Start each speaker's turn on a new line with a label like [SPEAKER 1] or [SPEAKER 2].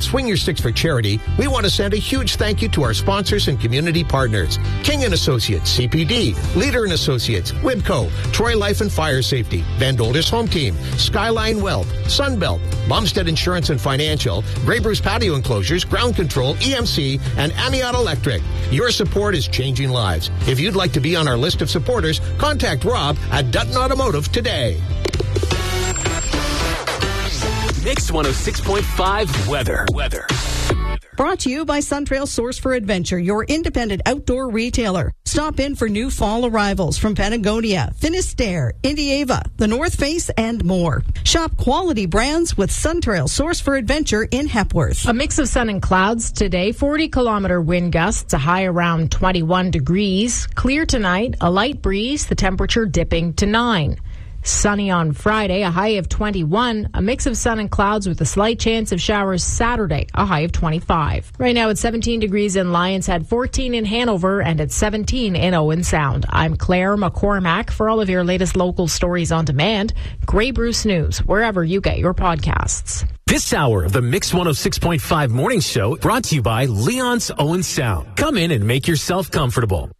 [SPEAKER 1] Swing Your Sticks for Charity, we want to send a huge thank you to our sponsors and community partners. King & Associates, CPD, Leader & Associates, Wibco, Troy Life and Fire Safety, Van Dolders Home Team, Skyline Wealth, Sunbelt, Bumstead Insurance and Financial, Grey Bruce Patio Enclosures, Ground Control, EMC, and Amiot Electric. Your support is changing lives. If you'd like to be on our list of supporters, contact Rob at Dutton Automotive today.
[SPEAKER 2] Mix 106.5 weather.
[SPEAKER 3] Brought to you by Suntrail Source for Adventure, your independent outdoor retailer. Stop in for new fall arrivals from Patagonia, Finisterre, Indieva, the North Face, and more. Shop quality brands with Suntrail Source for Adventure in Hepworth.
[SPEAKER 4] A mix of sun and clouds today, 40-kilometer wind gusts, a high around 21 degrees. Clear tonight, a light breeze, the temperature dipping to 9. Sunny on Friday, a high of 21. A mix of sun and clouds with a slight chance of showers Saturday, a high of 25. Right now it's 17 degrees in Lions Head, 14 in Hanover, and it's 17 in Owen Sound. I'm Claire McCormack. For all of your latest local stories on demand, Grey Bruce News, wherever you get your podcasts.
[SPEAKER 2] This hour of the Mix 106.5 Morning Show brought to you by Leon's Owen Sound. Come in and make yourself comfortable.